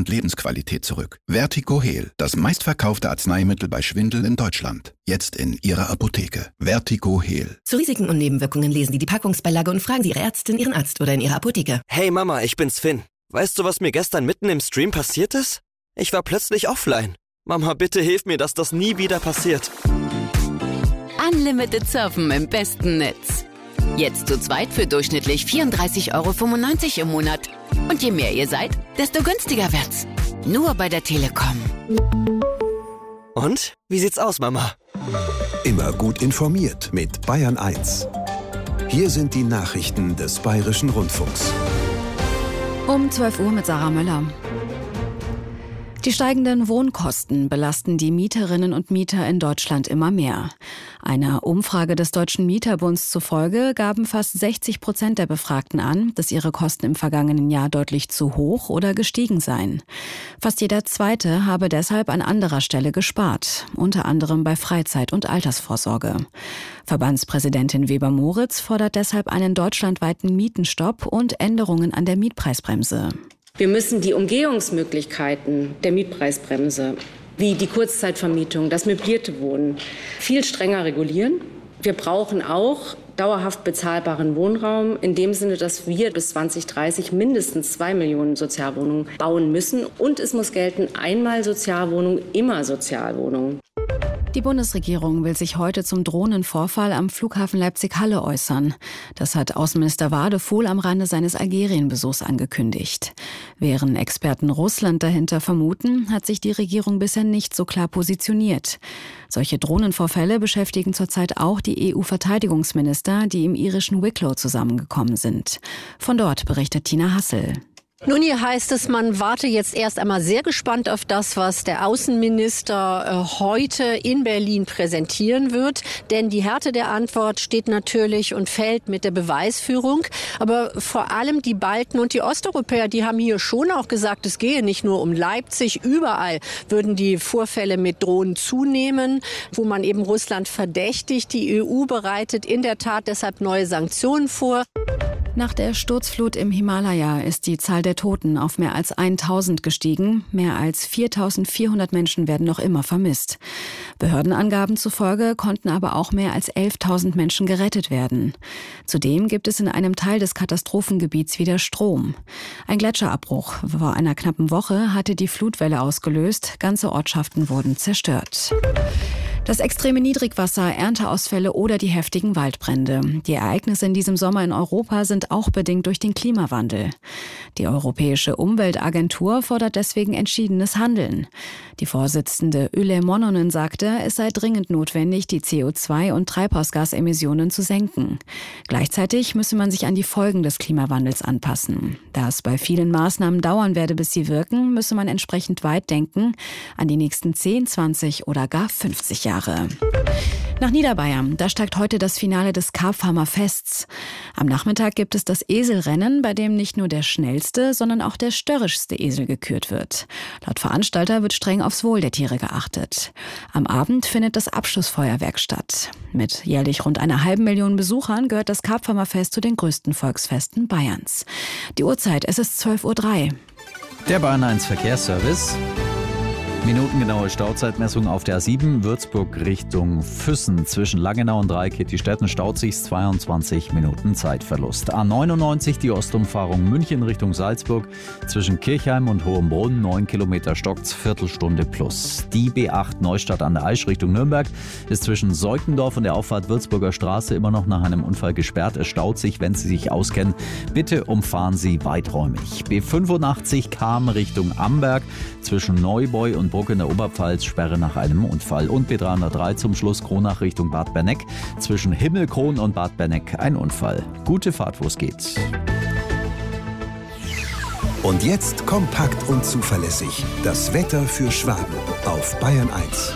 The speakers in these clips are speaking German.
und Lebensqualität zurück. Vertigo-Heal, das meistverkaufte Arzneimittel bei Schwindel in Deutschland. Jetzt in Ihrer Apotheke. Vertigo-Heal. Zu Risiken und Nebenwirkungen lesen Sie die Packungsbeilage und fragen Sie Ihre Ärztin, Ihren Arzt oder in Ihrer Apotheke. Hey Mama, ich bin's Finn. Weißt du, was mir gestern mitten im Stream passiert ist? Ich war plötzlich offline. Mama, bitte hilf mir, dass das nie wieder passiert. Unlimited Surfen im besten Netz. Jetzt zu zweit für durchschnittlich 34,95 € im Monat. Und je mehr ihr seid, desto günstiger wird's. Nur bei der Telekom. Und? Wie sieht's aus, Mama? Immer gut informiert mit Bayern 1. Hier sind die Nachrichten des Bayerischen Rundfunks. Um 12 Uhr mit Sarah Möller. Die steigenden Wohnkosten belasten die Mieterinnen und Mieter in Deutschland immer mehr. Einer Umfrage des Deutschen Mieterbunds zufolge gaben fast 60% der Befragten an, dass ihre Kosten im vergangenen Jahr deutlich zu hoch oder gestiegen seien. Fast jeder Zweite habe deshalb an anderer Stelle gespart, unter anderem bei Freizeit- und Altersvorsorge. Verbandspräsidentin Weber-Moritz fordert deshalb einen deutschlandweiten Mietenstopp und Änderungen an der Mietpreisbremse. Wir müssen die Umgehungsmöglichkeiten der Mietpreisbremse, wie die Kurzzeitvermietung, das möblierte Wohnen, viel strenger regulieren. Wir brauchen auch dauerhaft bezahlbaren Wohnraum, in dem Sinne, dass wir bis 2030 mindestens 2 Millionen Sozialwohnungen bauen müssen. Und es muss gelten, einmal Sozialwohnung, immer Sozialwohnung. Die Bundesregierung will sich heute zum Drohnenvorfall am Flughafen Leipzig-Halle äußern. Das hat Außenminister Wadefuhl am Rande seines Algerienbesuchs angekündigt. Während Experten Russland dahinter vermuten, hat sich die Regierung bisher nicht so klar positioniert. Solche Drohnenvorfälle beschäftigen zurzeit auch die EU-Verteidigungsminister, die im irischen Wicklow zusammengekommen sind. Von dort berichtet Tina Hassel. Nun, hier heißt es, man warte jetzt erst einmal sehr gespannt auf das, was der Außenminister heute in Berlin präsentieren wird. Denn die Härte der Antwort steht natürlich und fällt mit der Beweisführung. Aber vor allem die Balten und die Osteuropäer, die haben hier schon auch gesagt, es gehe nicht nur um Leipzig. Überall würden die Vorfälle mit Drohnen zunehmen, wo man eben Russland verdächtigt. Die EU bereitet in der Tat deshalb neue Sanktionen vor. Nach der Sturzflut im Himalaya ist die Zahl der Toten auf mehr als 1000 gestiegen. Mehr als 4400 Menschen werden noch immer vermisst. Behördenangaben zufolge konnten aber auch mehr als 11.000 Menschen gerettet werden. Zudem gibt es in einem Teil des Katastrophengebiets wieder Strom. Ein Gletscherabbruch vor einer knappen Woche hatte die Flutwelle ausgelöst. Ganze Ortschaften wurden zerstört. Das extreme Niedrigwasser, Ernteausfälle oder die heftigen Waldbrände. Die Ereignisse in diesem Sommer in Europa sind auch bedingt durch den Klimawandel. Die Europäische Umweltagentur fordert deswegen entschiedenes Handeln. Die Vorsitzende Yle Mononen sagte, es sei dringend notwendig, die CO2- und Treibhausgasemissionen zu senken. Gleichzeitig müsse man sich an die Folgen des Klimawandels anpassen. Da es bei vielen Maßnahmen dauern werde, bis sie wirken, müsse man entsprechend weit denken, an die nächsten 10, 20 oder gar 50 Jahre. Nach Niederbayern, da steigt heute das Finale des Karpfhammer Fests. Am Nachmittag gibt es das Eselrennen, bei dem nicht nur der schnellste, sondern auch der störrischste Esel gekürt wird. Laut Veranstalter wird streng aufs Wohl der Tiere geachtet. Am Abend findet das Abschlussfeuerwerk statt. Mit jährlich rund 500.000 Besuchern gehört das Karpfhammer Fest zu den größten Volksfesten Bayerns. Die Uhrzeit, es ist 12:03 Uhr. Der Bayern 1 Verkehrsservice. Minutengenaue Stauzeitmessung auf der A7 Würzburg Richtung Füssen. Zwischen Langenau und Dreikäthi-Städten staut sich 22 Minuten Zeitverlust. A99 die Ostumfahrung München Richtung Salzburg. Zwischen Kirchheim und Hohenbrunn 9 Kilometer stockt's, Viertelstunde plus. Die B8 Neustadt an der Aisch Richtung Nürnberg ist zwischen Seukendorf und der Auffahrt Würzburger Straße immer noch nach einem Unfall gesperrt. Es staut sich, wenn Sie sich auskennen. Bitte umfahren Sie weiträumig. B85 Cham Richtung Amberg. Zwischen Neubeu und Bruck in der Oberpfalz Sperre nach einem Unfall. Und B303 zum Schluss Kronach Richtung Bad Berneck. Zwischen Himmelkron und Bad Berneck ein Unfall. Gute Fahrt, wo es geht. Und jetzt kompakt und zuverlässig. Das Wetter für Schwaben auf Bayern 1.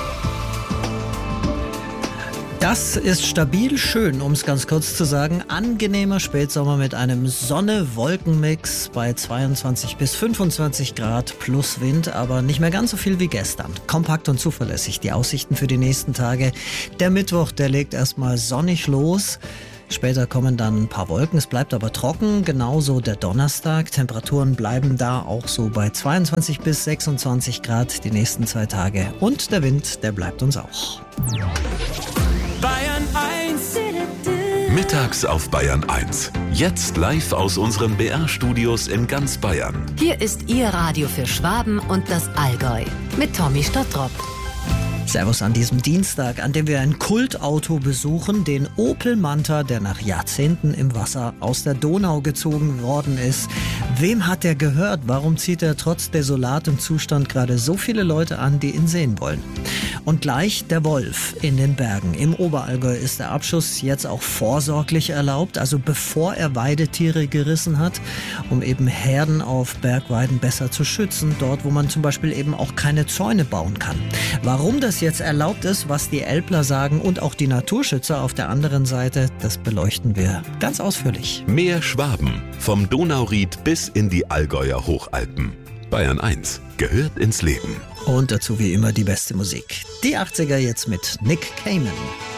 Das ist stabil schön, um es ganz kurz zu sagen. Angenehmer Spätsommer mit einem Sonne-Wolken-Mix bei 22 bis 25 Grad plus Wind, aber nicht mehr ganz so viel wie gestern. Kompakt und zuverlässig die Aussichten für die nächsten Tage. Der Mittwoch, der legt erstmal sonnig los. Später kommen dann ein paar Wolken, es bleibt aber trocken, genauso der Donnerstag. Temperaturen bleiben da auch so bei 22 bis 26 Grad die nächsten 2 Tage. Und der Wind, der bleibt uns auch. Bayern 1. Mittags auf Bayern 1. Jetzt live aus unseren BR-Studios in ganz Bayern. Hier ist Ihr Radio für Schwaben und das Allgäu mit Tommy Stottrop. Servus an diesem Dienstag, an dem wir ein Kultauto besuchen, den Opel Manta, der nach Jahrzehnten im Wasser aus der Donau gezogen worden ist. Wem hat der gehört? Warum zieht er trotz desolatem Zustand gerade so viele Leute an, die ihn sehen wollen? Und gleich der Wolf in den Bergen. Im Oberallgäu ist der Abschuss jetzt auch vorsorglich erlaubt, also bevor er Weidetiere gerissen hat, um eben Herden auf Bergweiden besser zu schützen, dort wo man zum Beispiel eben auch keine Zäune bauen kann. Warum das jetzt erlaubt ist, was die Älpler sagen und auch die Naturschützer auf der anderen Seite, das beleuchten wir ganz ausführlich. Mehr Schwaben, vom Donauried bis in die Allgäuer Hochalpen. Bayern 1 gehört ins Leben. Und dazu wie immer die beste Musik. Die 80er jetzt mit Nick Cayman.